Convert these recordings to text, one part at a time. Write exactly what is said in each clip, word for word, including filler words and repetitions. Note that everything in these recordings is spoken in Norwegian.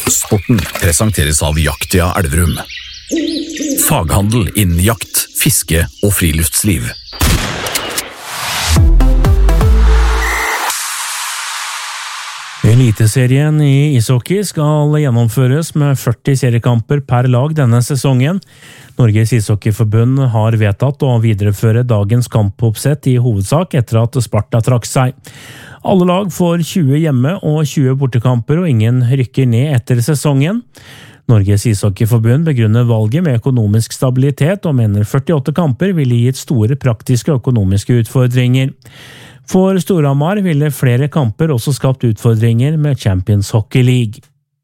Sporten presenteres av Jaktia Elverum. Faghandel innen jakt, fiske og friluftsliv. Eliteserien i ishockey skal gjennomføres med førti seriekamper per lag denne sesongen. Norges ishockeyforbund har vedtatt å videreføre dagens kampoppsett i hovedsak etter at Sparta trakk seg. Alle lag får tjue hjemme og tjue bortekamper, og ingen rykker ned etter sesongen. Norges ishockeyforbund begrunner valget med økonomisk stabilitet og mener førtiåtte kamper ville gitt store praktiske og økonomiske utfordringer. For Storhamar ville flere kamper også skapt utfordringer med Champions Hockey League.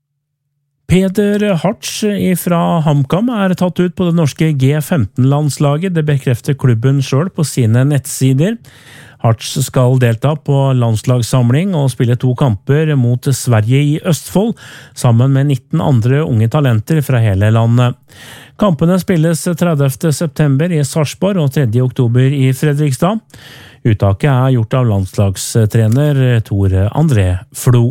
Peder Hartz fra HamKam er tatt ut på det norske G femten-landslaget, det bekrefter klubben selv på sine nettsider. Hartz skal delta på landslagssamling og spille to kamper mot Sverige i Østfold, sammen med nitten andre unge talenter fra hele landet. Kampene spilles tredivte september i Sarpsborg og tredje oktober i Fredrikstad. Uttaket er gjort av landslagstrener Tore André Flo.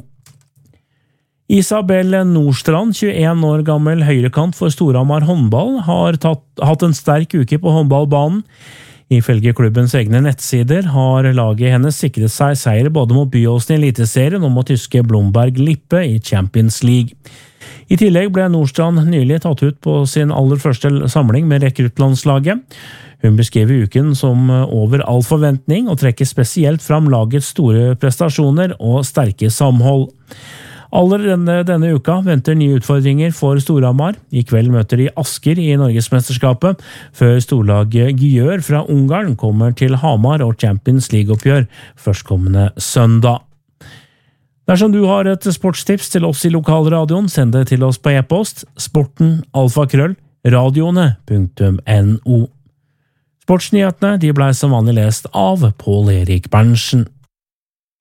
Isabel Nordstrand, tjueen år gammel høyrekant for Storhamar håndball, har tatt, hatt en sterk uke på håndballbanen. Ifølge klubbens egne nettsider har laget hennes sikret seg seier både mot Byåsen i Eliteserien og mot tyske Blomberg Lippe i Champions League. I tillegg ble Nordstrand nylig tatt ut på sin aller første samling med rekruttlandslaget. Hun beskriver uken som over all forventning og trekker spesielt fram lagets store prestasjoner og sterke samhold. Allerede denne, denne uka venter nye utfordringer for Storhamar. I kveld møter de Asker i Norgesmesterskapet, før storlaget Gyør fra Ungarn kommer til Hamar og Champions League-oppgjør førstkommende søndag. Dersom du har et sportstips til oss i lokalradioen, send det til oss på e-post sporten alfakrøll radioene punktum no. Sportsnyhetene de ble som vanlig lest av Pål Erik Berntsen.